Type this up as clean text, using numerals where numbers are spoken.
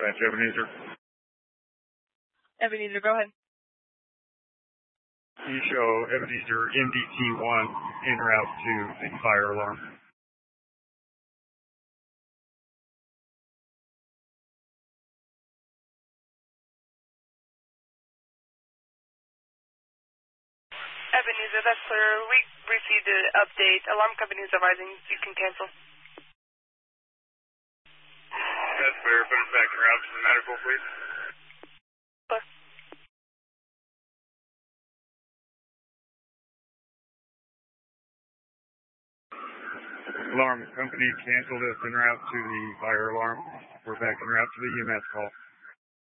Dispatch Ebenezer. Ebenezer, go ahead. You show Ebenezer MDT-1 en route to the fire alarm. Ebenezer, that's clear. We received an update. Alarm company is advising you can cancel. That's clear. Put us back en route to the medical, please. Clear. Alarm company canceled us en route to the fire alarm. We're back en route to the EMS call.